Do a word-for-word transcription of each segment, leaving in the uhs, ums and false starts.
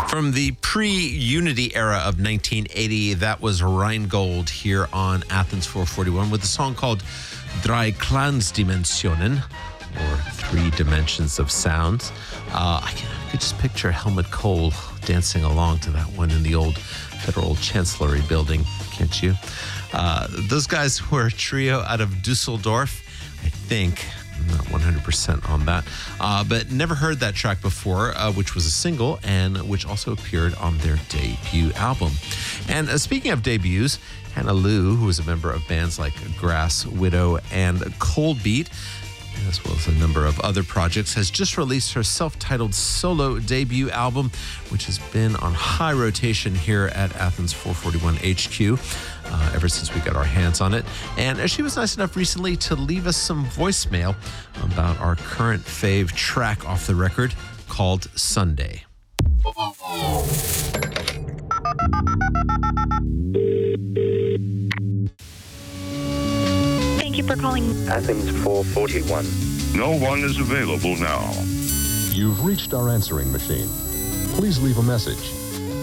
From the pre-Unity era of nineteen eighty, that was Rheingold here on Athens four forty-one with a song called Drei Clansdimensionen, or Three Dimensions of Sounds. Uh, I, can, I could just picture Helmut Kohl dancing along to that one in the old Federal Chancellery building, can't you? Uh, those guys were a trio out of Dusseldorf, I think. I'm not one hundred percent on that, uh, but never heard that track before, uh, which was a single and which also appeared on their debut album. And uh, speaking of debuts, Hannah Liu, who was a member of bands like Grass, Widow, and Cold Beat, as well as a number of other projects, has just released her self-titled solo debut album, which has been on high rotation here at Athens four forty-one H Q uh, ever since we got our hands on it. And she was nice enough recently to leave us some voicemail about our current fave track off the record called Sunday. Thank you for calling Athens four forty-one. No one is available now. You've reached our answering machine. Please leave a message.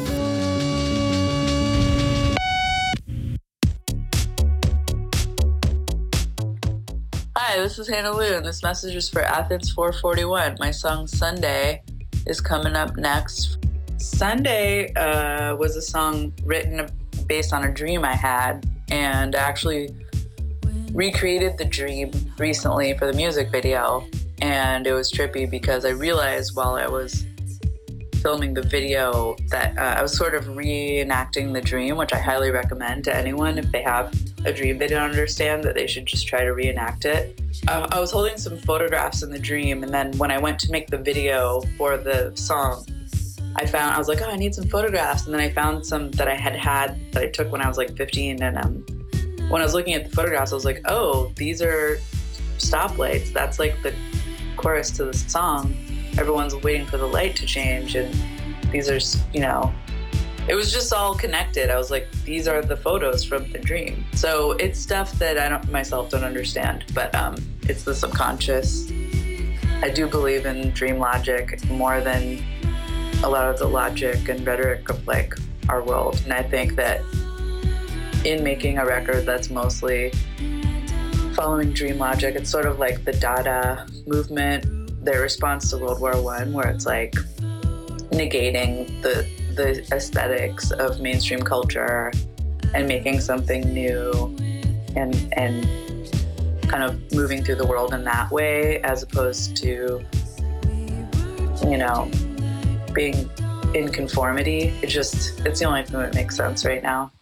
Hi, this is Hannah Liu, and this message is for Athens four forty-one. My song Sunday is coming up next. Sunday uh, was a song written based on a dream I had, and actually recreated the dream recently for the music video, and it was trippy because I realized while I was filming the video that uh, I was sort of reenacting the dream, which I highly recommend to anyone if they have a dream they don't understand, that they should just try to reenact it. Uh, I was holding some photographs in the dream, and then when I went to make the video for the song, I found, I was like, oh, I need some photographs, and then I found some that I had had that I took when I was like fifteen, and um, when I was looking at the photographs, I was like, oh, these are stoplights. That's like the chorus to the song. Everyone's waiting for the light to change, and these are, you know, it was just all connected. I was like, these are the photos from the dream. So it's stuff that I don't myself don't understand, but um, it's the subconscious. I do believe in dream logic more than a lot of the logic and rhetoric of like our world, and I think that in making a record that's mostly following dream logic, it's sort of like the Dada movement, their response to World War One, where it's like negating the the aesthetics of mainstream culture and making something new, and and kind of moving through the world in that way, as opposed to, you know, being in conformity. It just, it's the only thing that makes sense right now.